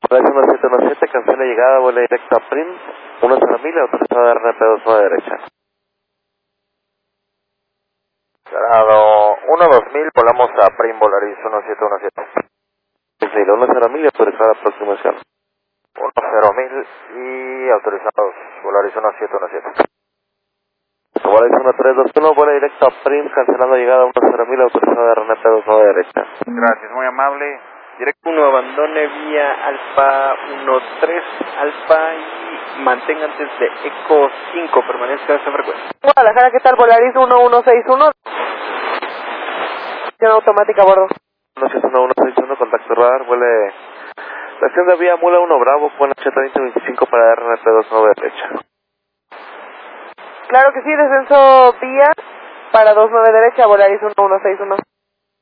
Volaris 1717, cancela llegada, vuela directo a PRIM, 10.000, autorizado de RNP29 derecha. Grado 12000, volamos a PRIM Volaris 1717. Sí, 10.000, autorizada la aproximación. 10000 y autorizados Volaris 1717. Volaris 1321, vuela directo a PRIM, cancelando llegada 10.000, autorizado de RNP29 derecha. Gracias, muy amable. Directo 1, abandone vía Alfa 13 Alfa y mantenga antes de Eco 5, permanezca a esta frecuencia. Guadalajara, ¿qué tal? Volaris 1161. Acción automática a bordo. 16161, contacto radar, vuele... Estación de vía Mula 1 Bravo, buena 72025 para RNP29 derecha. Claro que sí, descenso vía para 29 derecha, Volaris 1161.